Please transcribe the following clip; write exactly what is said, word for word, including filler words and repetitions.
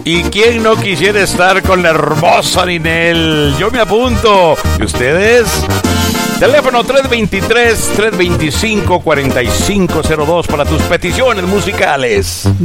¿Y quién no quisiera estar con la hermosa Ninel? Yo me apunto. ¿Y ustedes? Teléfono tres dos tres, tres dos cinco, cuatro cinco cero dos para tus peticiones musicales.